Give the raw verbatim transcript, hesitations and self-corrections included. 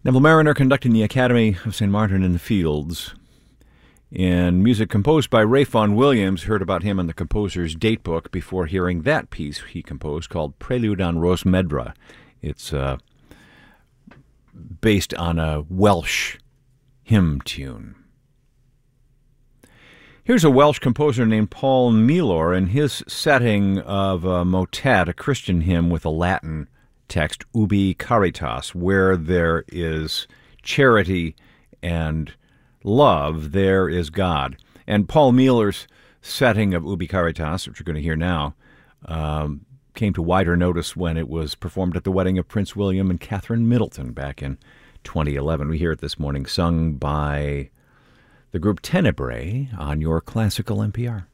Neville Mariner conducting the Academy of Saint Martin in the Fields. And music composed by Ray Vaughan Williams. Heard about him in the composer's datebook before hearing that piece he composed called Prelude on Rhos Medra. It's uh, based on a Welsh hymn tune. Here's a Welsh composer named Paul Milor and his setting of a motet, a Christian hymn with a Latin text, Ubi Caritas, where there is charity and love, there is God. And Paul Milor's setting of Ubi Caritas, which you're going to hear now, um, came to wider notice when it was performed at the wedding of Prince William and Catherine Middleton back in twenty eleven. We hear it this morning, sung by the group Tenebrae on your classical N P R.